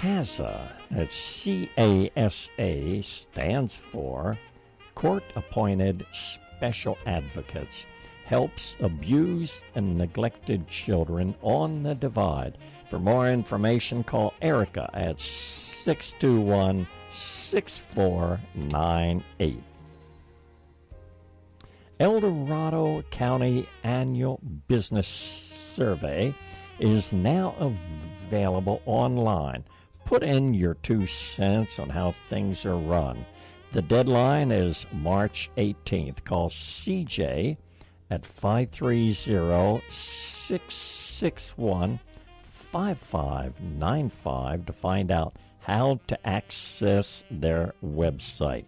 CASA, that's C-A-S-A, stands for Court-Appointed Special Advocates, helps abused and neglected children on the Divide. For more information, call Erica at 621-6498. El Dorado County Annual Business Survey is now available online. Put in your 2 cents on how things are run. The deadline is March 18th. Call CJ at 530-661-5595 to find out how to access their website.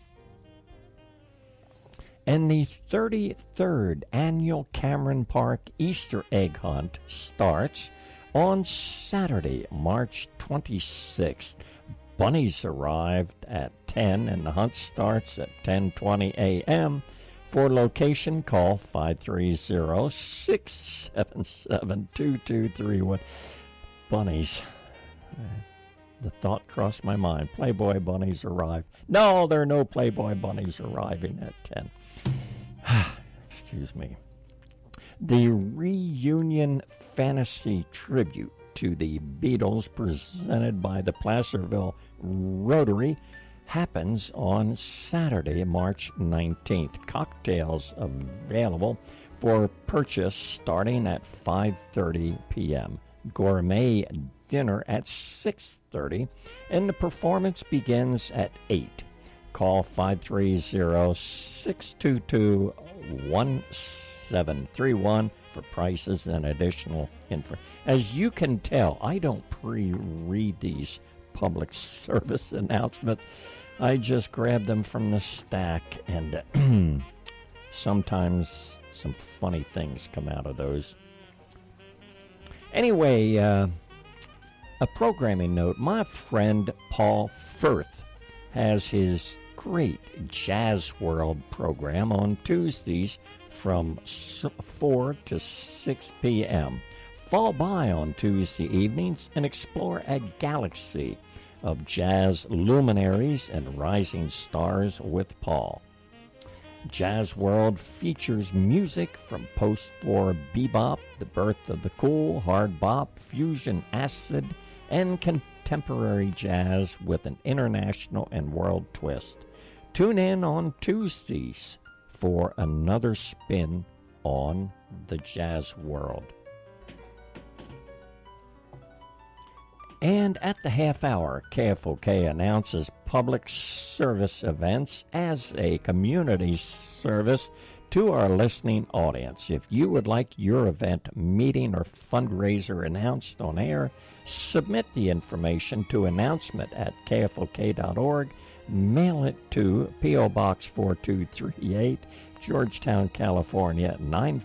And the 33rd Annual Cameron Park Easter Egg Hunt starts on Saturday, March 26th. Bunnies arrived at 10 and the hunt starts at 10:20 a.m. For location, call 530-677-2231. Bunnies. The thought crossed my mind. Playboy bunnies arrive. No, there are no Playboy bunnies arriving at 10. Excuse me. The Reunion Fantasy Tribute to the Beatles, presented by the Placerville Rotary, happens on Saturday, March 19th. Cocktails available for purchase starting at 5:30 p.m. Gourmet dinner at 6:30, and the performance begins at 8. Call 530-622-1731 for prices and additional info. As you can tell, I don't pre-read these public service announcements. I just grab them from the stack, and sometimes some funny things come out of those. Anyway, a programming note. My friend Paul Firth has his great Jazz World program on Tuesdays from 4 to 6 p.m. Fall by on Tuesday evenings and explore a galaxy of jazz luminaries and rising stars with Paul. Jazz World features music from post-war bebop, the birth of the cool, hard bop, fusion acid, and contemporary jazz with an international and world twist. Tune in on Tuesdays for another spin on the Jazz World. And at the half hour, KFOK announces public service events as a community service to our listening audience. If you would like your event, meeting, or fundraiser announced on air, submit the information to announcement@kfok.org. Mail it to P.O. Box 4238, Georgetown, California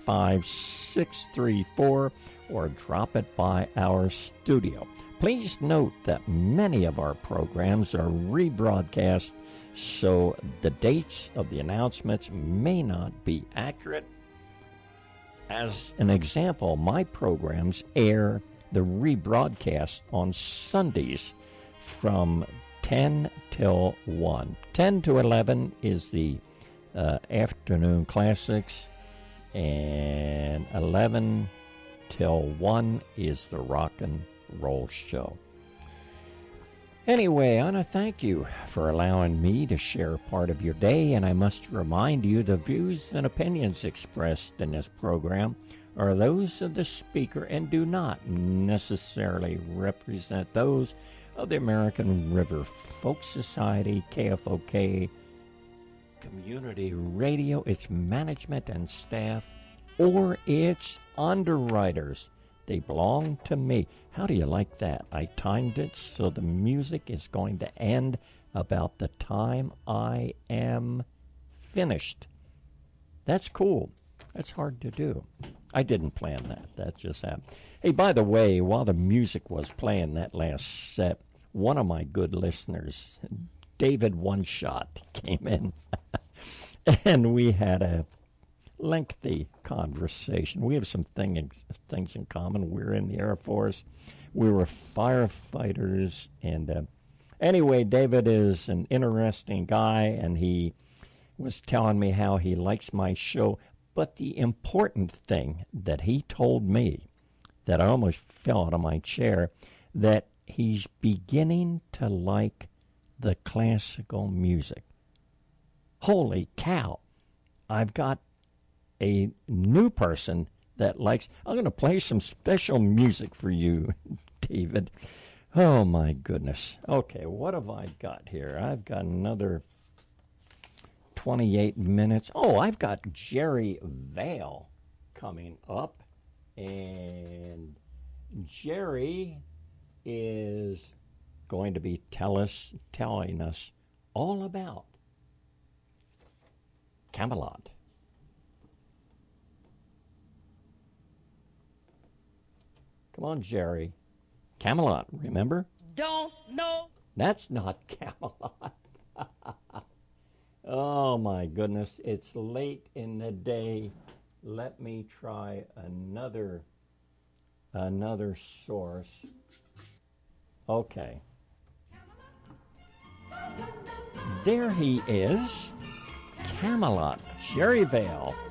95634, or drop it by our studio. Please note that many of our programs are rebroadcast, so the dates of the announcements may not be accurate. As an example, my programs air the rebroadcast on Sundays from 10 till 1. 10 to 11 is the afternoon classics, and 11 till 1 is the rockin' roll show. Anyway, I want to thank you for allowing me to share part of your day, and I must remind you the views and opinions expressed in this program are those of the speaker and do not necessarily represent those of the American River Folk Society, KFOK Community Radio, its management and staff, or its underwriters. They belong to me. How do you like that? I timed it so the music is going to end about the time I am finished. That's cool. That's hard to do. I didn't plan that. That just happened. Hey, by the way, while the music was playing that last set, one of my good listeners, David One Shot, came in and we had a lengthy conversation. We have some things in common. We're in the Air Force. we were firefighters. And anyway, David is an interesting guy, and he was telling me how he likes my show. But the important thing that he told me, that I almost fell out of my chair, that he's beginning to like the classical music. Holy cow. I've got a new person that likes... I'm going to play some special music for you, David. Oh, my goodness. Okay, what have I got here? I've got another 28 minutes. Oh, I've got Jerry Vale coming up. And Jerry is going to be telling us all about Camelot. Come on, Jerry. Camelot, remember? Don't know. That's not Camelot. Oh, my goodness. It's late in the day. Let me try another source. Okay. There he is. Camelot. Jerry Vale.